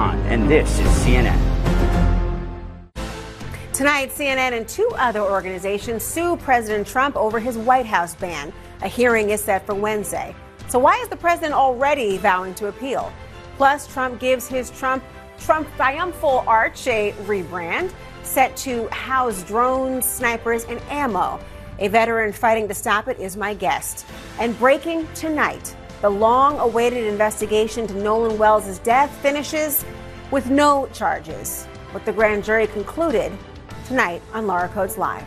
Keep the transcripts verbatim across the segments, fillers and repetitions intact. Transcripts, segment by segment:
John, and this is C N N. Tonight, C N N and two other organizations sue President Trump over his White House ban. A hearing is set for Wednesday. So why is the president already vowing to appeal? Plus, Trump gives his Trump Trump triumphal arch a rebrand set to house drones, snipers, and ammo. A veteran fighting to stop it is my guest. And breaking tonight, the long-awaited investigation to Nolan Wells' death finishes with no charges. What the grand jury concluded tonight on Laura Coates Live.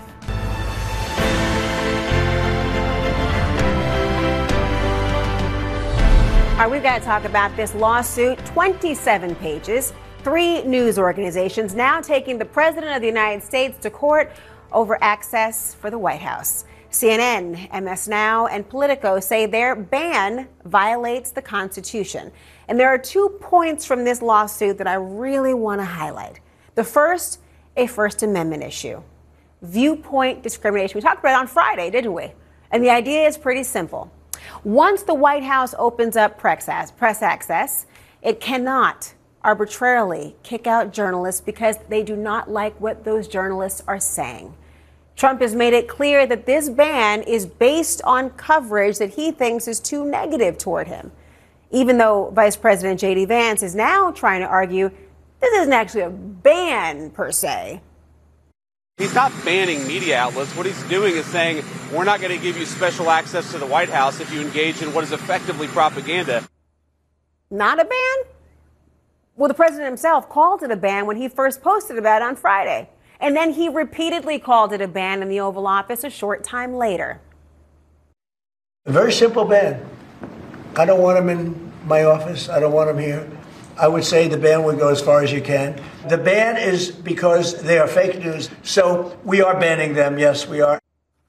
All right, we've got to talk about this lawsuit, twenty-seven pages, three news organizations now taking the President of the United States to court over access for the White House. C N N, M S Now, and Politico say their ban violates the Constitution. And there are two points from this lawsuit that I really want to highlight. The first, a First Amendment issue. Viewpoint discrimination. We talked about it on Friday, didn't we? And the idea is pretty simple. Once the White House opens up press access, it cannot arbitrarily kick out journalists because they do not like what those journalists are saying. Trump has made it clear that this ban is based on coverage that he thinks is too negative toward him, even though Vice President J D Vance is now trying to argue this isn't actually a ban per se. He's not banning media outlets. What he's doing is saying, we're not going to give you special access to the White House if you engage in what is effectively propaganda. Not a ban? Well, the president himself called it a ban when he first posted about it on Friday. And then he repeatedly called it a ban in the Oval Office a short time later. A very simple ban. I don't want him in my office. I don't want him here. I would say the ban would go as far as you can. The ban is because they are fake news. So we are banning them. Yes, we are.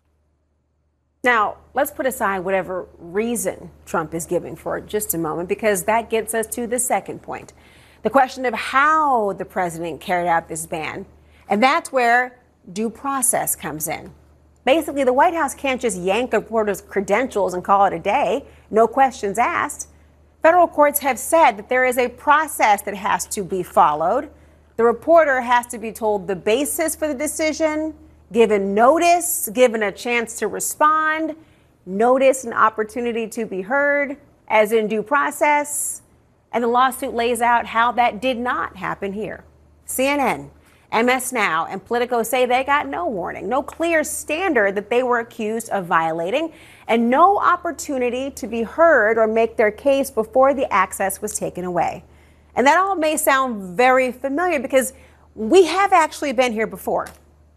Now, let's put aside whatever reason Trump is giving for it just a moment, because that gets us to the second point. The question of how the president carried out this ban. And that's where due process comes in. Basically, the White House can't just yank a reporter's credentials and call it a day. No questions asked. Federal courts have said that there is a process that has to be followed. The reporter has to be told the basis for the decision, given notice, given a chance to respond, notice an opportunity to be heard, as in due process. And the lawsuit lays out how that did not happen here. C N N, M S Now, and Politico say they got no warning, no clear standard that they were accused of violating, and no opportunity to be heard or make their case before the access was taken away. And that all may sound very familiar because we have actually been here before.